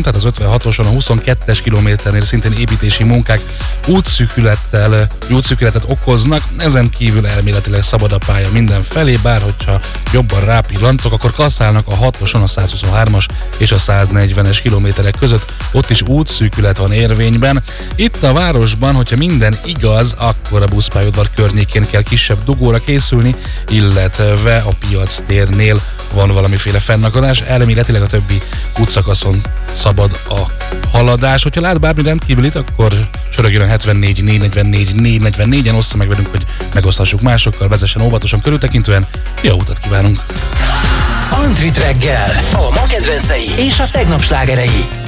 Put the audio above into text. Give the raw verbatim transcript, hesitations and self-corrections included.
tehát az ötvenhatoson a huszonkettes kilométernél szintén építési munkák útszűkülettel, útszűkületet okoznak, ezen kívül elméletileg szabad a pálya mindenfelé, bár hogyha jobban rápillantok, akkor kasszálnak a hatoson a százhuszonhármas és a száznegyvenes kilométerek között, ott is útszűkület van érvényben. Itt a városban, hogyha minden igaz, akkor a buszpályaudvar környékén kell kisebb dugóra készülni, illetve a Piac térnél van valamiféle fennakadás, elméletileg a többi útszakaszon szabad a haladás. Hogyha lát bármi rendkívülit, akkor sörögjön a hetvennégy négy negyvennégy négy negyvennégyen, ossza meg velünk, hogy megosztassuk másokkal, vezessen óvatosan, körültekintően. Jó utat kívánunk! Antrit reggel, a ma kedvencei és a tegnap slágerei.